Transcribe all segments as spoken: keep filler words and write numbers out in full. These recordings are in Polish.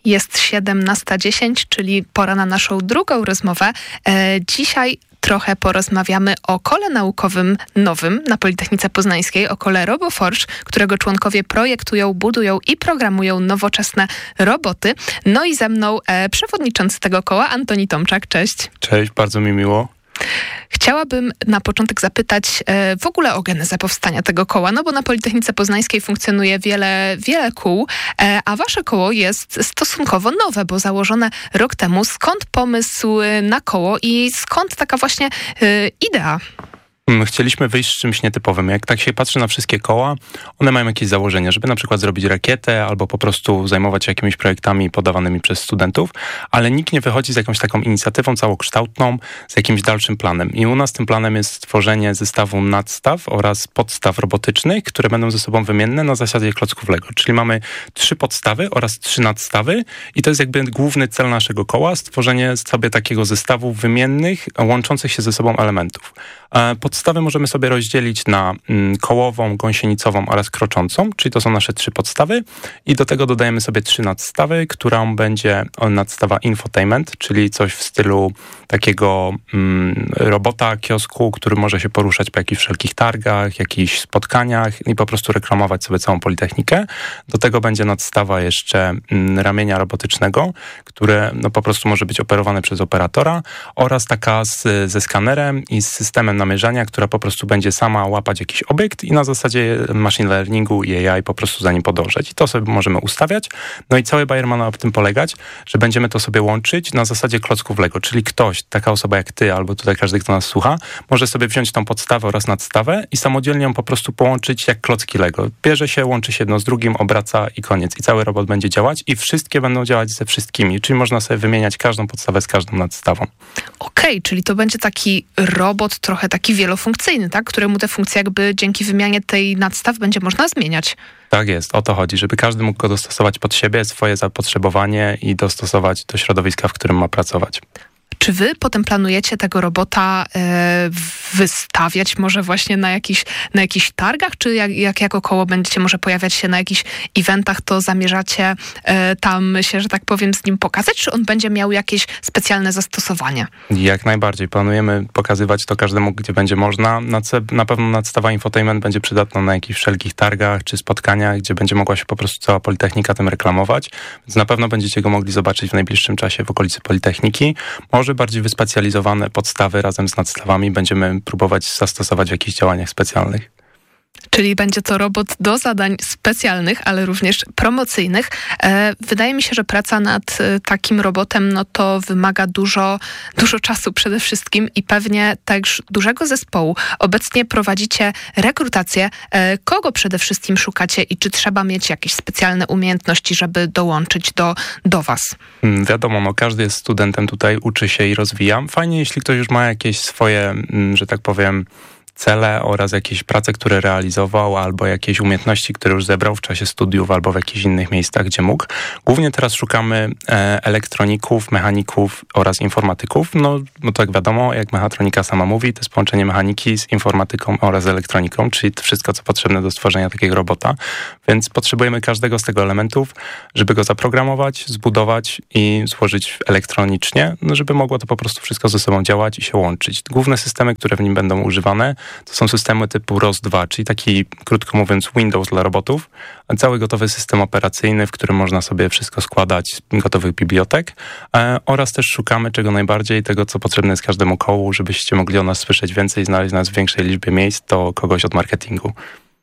Jest siedemnasta dziesięć, czyli pora na naszą drugą rozmowę. E, dzisiaj trochę porozmawiamy o kole naukowym nowym na Politechnice Poznańskiej, o kole RoboForge, którego członkowie projektują, budują i programują nowoczesne roboty. No i ze mną e, przewodniczący tego koła, Antoni Tomczak. Cześć. Cześć, bardzo mi miło. Chciałabym na początek zapytać e, w ogóle o genezę powstania tego koła, no bo na Politechnice Poznańskiej funkcjonuje wiele, wiele kół, e, a wasze koło jest stosunkowo nowe, bo założone rok temu. Skąd pomysł na koło i skąd taka właśnie e, idea? Chcieliśmy wyjść z czymś nietypowym. Jak tak się patrzy na wszystkie koła, one mają jakieś założenia, żeby na przykład zrobić rakietę albo po prostu zajmować się jakimiś projektami podawanymi przez studentów, ale nikt nie wychodzi z jakąś taką inicjatywą całokształtną, z jakimś dalszym planem. I u nas tym planem jest stworzenie zestawu nadstaw oraz podstaw robotycznych, które będą ze sobą wymienne na zasadzie klocków Lego. Czyli mamy trzy podstawy oraz trzy nadstawy i to jest jakby główny cel naszego koła, stworzenie sobie takiego zestawu wymiennych, łączących się ze sobą elementów. Podstawy możemy sobie rozdzielić na kołową, gąsienicową oraz kroczącą, czyli to są nasze trzy podstawy i do tego dodajemy sobie trzy nadstawy, którą będzie nadstawa infotainment, czyli coś w stylu takiego mm, robota, kiosku, który może się poruszać po jakichś wszelkich targach, jakichś spotkaniach i po prostu reklamować sobie całą Politechnikę. Do tego będzie nadstawa jeszcze mm, ramienia robotycznego, które no, po prostu może być operowane przez operatora oraz taka z, ze skanerem i z systemem namierzania, która po prostu będzie sama łapać jakiś obiekt i na zasadzie machine learningu i A I po prostu za nim podążać. I to sobie możemy ustawiać. No i cały bajer ma na tym polegać, że będziemy to sobie łączyć na zasadzie klocków Lego, czyli ktoś, taka osoba jak ty, albo tutaj każdy, kto nas słucha, może sobie wziąć tą podstawę oraz nadstawę i samodzielnie ją po prostu połączyć jak klocki Lego. Bierze się, łączy się jedno z drugim, obraca i koniec. I cały robot będzie działać i wszystkie będą działać ze wszystkimi, czyli można sobie wymieniać każdą podstawę z każdą nadstawą. Okej, okay, czyli to będzie taki robot trochę taki wielofunkcyjny, tak? Któremu te funkcje jakby dzięki wymianie tej nadstaw będzie można zmieniać. Tak jest, o to chodzi, żeby każdy mógł go dostosować pod siebie, swoje zapotrzebowanie i dostosować do środowiska, w którym ma pracować. Czy wy potem planujecie tego robota e, wystawiać może właśnie na jakichś na jakichś targach, czy jak, jak jako koło będziecie może pojawiać się na jakichś eventach, to zamierzacie e, tam się, że tak powiem, z nim pokazać, czy on będzie miał jakieś specjalne zastosowanie? Jak najbardziej. Planujemy pokazywać to każdemu, gdzie będzie można. Na, na pewno nadstawa infotainment będzie przydatna na jakichś wszelkich targach czy spotkaniach, gdzie będzie mogła się po prostu cała Politechnika tym reklamować, więc na pewno będziecie go mogli zobaczyć w najbliższym czasie w okolicy Politechniki. Może bardziej wyspecjalizowane podstawy razem z nadstawami będziemy próbować zastosować w jakichś działaniach specjalnych. Czyli będzie to robot do zadań specjalnych, ale również promocyjnych. E, wydaje mi się, że praca nad e, takim robotem, no to wymaga dużo, dużo czasu przede wszystkim i pewnie też dużego zespołu. Obecnie prowadzicie rekrutację. E, kogo przede wszystkim szukacie i czy trzeba mieć jakieś specjalne umiejętności, żeby dołączyć do, do was? Hmm, wiadomo, no każdy jest studentem tutaj, uczy się i rozwija. Fajnie, jeśli ktoś już ma jakieś swoje, że tak powiem, cele oraz jakieś prace, które realizował, albo jakieś umiejętności, które już zebrał w czasie studiów, albo w jakichś innych miejscach, gdzie mógł. Głównie teraz szukamy e, elektroników, mechaników oraz informatyków. No, no tak wiadomo, jak mechatronika sama mówi, to jest połączenie mechaniki z informatyką oraz elektroniką, czyli to wszystko, co potrzebne do stworzenia takiego robota. Więc potrzebujemy każdego z tego elementów, żeby go zaprogramować, zbudować i złożyć elektronicznie, no, żeby mogło to po prostu wszystko ze sobą działać i się łączyć. Główne systemy, które w nim będą używane, to są systemy typu R O S dwa, czyli taki, krótko mówiąc, Windows dla robotów, a cały gotowy system operacyjny, w którym można sobie wszystko składać z gotowych bibliotek e, oraz też szukamy czego najbardziej, tego co potrzebne jest każdemu kołu, żebyście mogli o nas słyszeć więcej, znaleźć nas w większej liczbie miejsc, to kogoś od marketingu.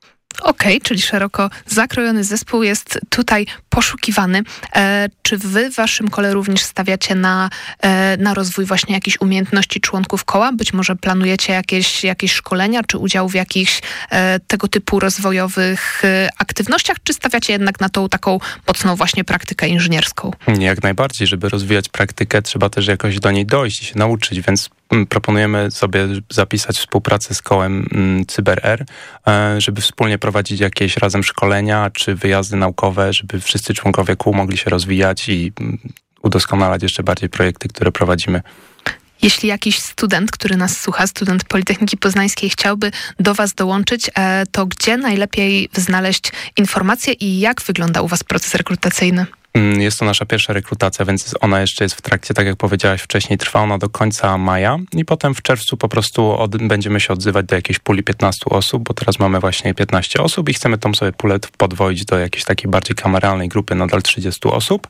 Okej, okay, czyli szeroko zakrojony zespół jest tutaj poszukiwany. E, czy wy w waszym kole również stawiacie na, e, na rozwój właśnie jakichś umiejętności członków koła? Być może planujecie jakieś, jakieś szkolenia, czy udział w jakichś e, tego typu rozwojowych e, aktywnościach, czy stawiacie jednak na tą taką mocną właśnie praktykę inżynierską? Jak najbardziej, żeby rozwijać praktykę, trzeba też jakoś do niej dojść i się nauczyć, więc proponujemy sobie zapisać współpracę z kołem CyberR, żeby wspólnie prowadzić jakieś razem szkolenia czy wyjazdy naukowe, żeby wszyscy członkowie kół mogli się rozwijać i udoskonalać jeszcze bardziej projekty, które prowadzimy. Jeśli jakiś student, który nas słucha, student Politechniki Poznańskiej chciałby do was dołączyć, to gdzie najlepiej znaleźć informacje i jak wygląda u was proces rekrutacyjny? Jest to nasza pierwsza rekrutacja, więc ona jeszcze jest w trakcie, tak jak powiedziałaś wcześniej, trwa ona do końca maja i potem w czerwcu po prostu od, będziemy się odzywać do jakiejś puli piętnastu osób, bo teraz mamy właśnie piętnaście osób i chcemy tą sobie pulę podwoić do jakiejś takiej bardziej kameralnej grupy, nadal trzydziestu osób.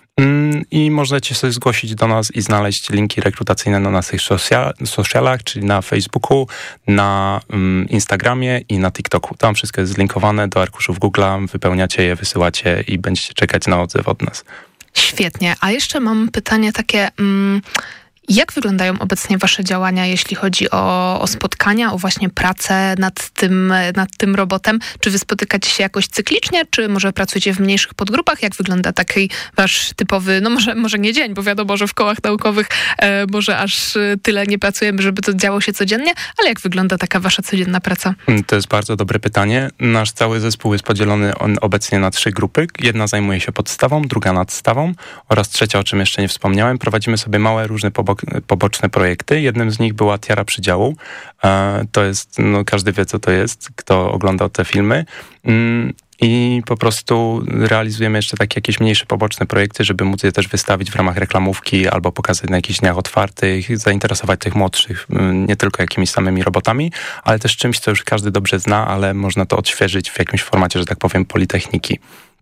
I możecie sobie zgłosić do nas i znaleźć linki rekrutacyjne na naszych socialach, czyli na Facebooku, na Instagramie i na TikToku. Tam wszystko jest zlinkowane do arkuszów Google'a, wypełniacie je, wysyłacie i będziecie czekać na odzew od nas. Świetnie. A jeszcze mam pytanie takie... Mm... Jak wyglądają obecnie wasze działania, jeśli chodzi o, o spotkania, o właśnie pracę nad tym, nad tym robotem? Czy wy spotykacie się jakoś cyklicznie, czy może pracujecie w mniejszych podgrupach? Jak wygląda taki wasz typowy, no może, może nie dzień, bo wiadomo, że w kołach naukowych e, może aż tyle nie pracujemy, żeby to działo się codziennie, ale jak wygląda taka wasza codzienna praca? To jest bardzo dobre pytanie. Nasz cały zespół jest podzielony on obecnie na trzy grupy. Jedna zajmuje się podstawą, druga nadstawą oraz trzecia, o czym jeszcze nie wspomniałem. Prowadzimy sobie małe, różne pobok poboczne projekty. Jednym z nich była Tiara Przydziału. To jest, no każdy wie, co to jest, kto oglądał te filmy. I po prostu realizujemy jeszcze takie jakieś mniejsze poboczne projekty, żeby móc je też wystawić w ramach reklamówki albo pokazać na jakichś dniach otwartych, zainteresować tych młodszych, nie tylko jakimiś samymi robotami, ale też czymś, co już każdy dobrze zna, ale można to odświeżyć w jakimś formacie, że tak powiem, politechniki.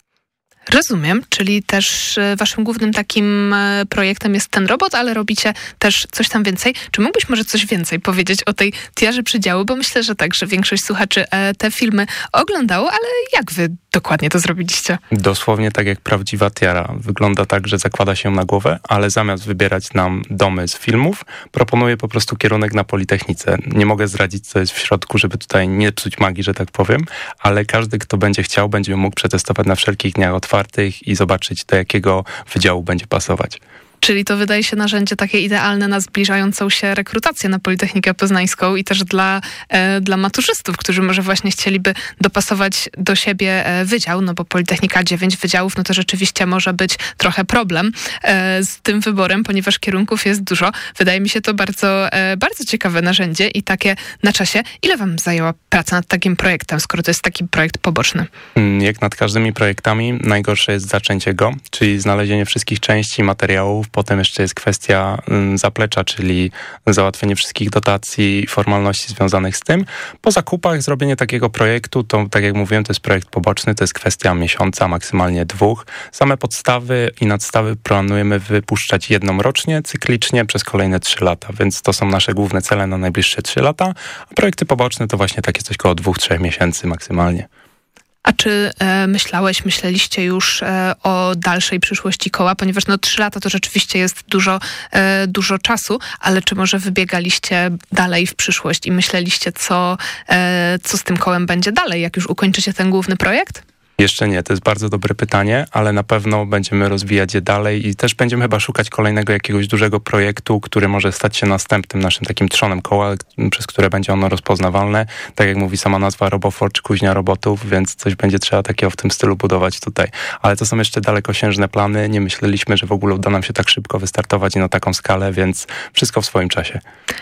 Rozumiem, czyli też waszym głównym takim projektem jest ten robot, ale robicie też coś tam więcej. Czy mógłbyś może coś więcej powiedzieć o tej Tiarze Przydziału? Bo myślę, że tak, że większość słuchaczy te filmy oglądało, ale jak wy dokładnie to zrobiliście? Dosłownie tak jak prawdziwa tiara. Wygląda tak, że zakłada się na głowę, ale zamiast wybierać nam domy z filmów, proponuję po prostu kierunek na Politechnice. Nie mogę zdradzić, co jest w środku, żeby tutaj nie psuć magii, że tak powiem, ale każdy, kto będzie chciał, będzie mógł przetestować na wszelkich dniach otwartych i zobaczyć, do jakiego wydziału będzie pasować. Czyli to wydaje się narzędzie takie idealne na zbliżającą się rekrutację na Politechnikę Poznańską i też dla, e, dla maturzystów, którzy może właśnie chcieliby dopasować do siebie e, wydział, no bo Politechnika dziewięć wydziałów, no to rzeczywiście może być trochę problem e, z tym wyborem, ponieważ kierunków jest dużo. Wydaje mi się to bardzo, e, bardzo ciekawe narzędzie i takie na czasie. Ile wam zajęła praca nad takim projektem, skoro to jest taki projekt poboczny? Jak nad każdymi projektami, najgorsze jest zaczęcie go, czyli znalezienie wszystkich części, materiałów. Potem jeszcze jest kwestia zaplecza, czyli załatwienie wszystkich dotacji, formalności związanych z tym. Po zakupach zrobienie takiego projektu, to tak jak mówiłem, to jest projekt poboczny, to jest kwestia miesiąca, maksymalnie dwóch. Same podstawy i nadstawy planujemy wypuszczać jedną rocznie, cyklicznie przez kolejne trzy lata, więc to są nasze główne cele na najbliższe trzy lata, a projekty poboczne to właśnie takie coś koło dwóch, trzech miesięcy maksymalnie. A czy e, myślałeś, myśleliście już e, o dalszej przyszłości koła? Ponieważ no trzy lata to rzeczywiście jest dużo, e, dużo czasu, ale czy może wybiegaliście dalej w przyszłość i myśleliście, co, e, co z tym kołem będzie dalej, jak już ukończycie ten główny projekt? Jeszcze nie, to jest bardzo dobre pytanie, ale na pewno będziemy rozwijać je dalej i też będziemy chyba szukać kolejnego jakiegoś dużego projektu, który może stać się następnym naszym takim trzonem koła, przez które będzie ono rozpoznawalne. Tak jak mówi sama nazwa RoboForge, kuźnia robotów, więc coś będzie trzeba takiego w tym stylu budować tutaj. Ale to są jeszcze dalekosiężne plany. Nie myśleliśmy, że w ogóle uda nam się tak szybko wystartować i na taką skalę, więc wszystko w swoim czasie.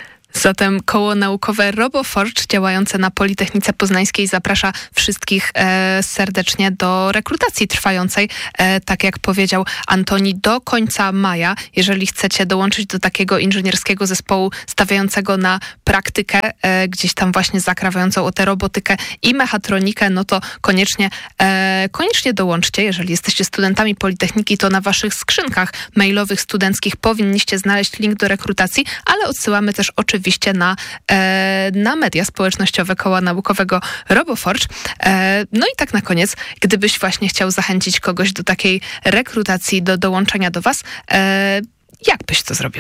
Zatem koło naukowe RoboForge działające na Politechnice Poznańskiej zaprasza wszystkich e, serdecznie do rekrutacji trwającej, e, tak jak powiedział Antoni, do końca maja. Jeżeli chcecie dołączyć do takiego inżynierskiego zespołu stawiającego na praktykę, e, gdzieś tam właśnie zakrawającą o tę robotykę i mechatronikę, no to koniecznie, e, koniecznie dołączcie. Jeżeli jesteście studentami Politechniki, to na waszych skrzynkach mailowych studenckich powinniście znaleźć link do rekrutacji, ale odsyłamy też oczywiście Oczywiście na, e, na media społecznościowe koła naukowego RoboForge. E, no i tak na koniec, gdybyś właśnie chciał zachęcić kogoś do takiej rekrutacji, do dołączenia do was, e, jak byś to zrobił?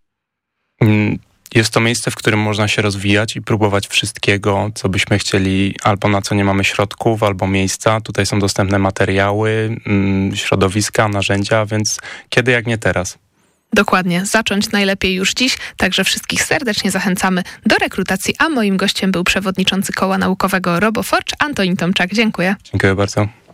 Jest to miejsce, w którym można się rozwijać i próbować wszystkiego, co byśmy chcieli, albo na co nie mamy środków, albo miejsca. Tutaj są dostępne materiały, środowiska, narzędzia, więc kiedy jak nie teraz. Dokładnie, zacząć najlepiej już dziś, także wszystkich serdecznie zachęcamy do rekrutacji, a moim gościem był przewodniczący koła naukowego RoboForge, Antoni Tomczak. Dziękuję. Dziękuję bardzo.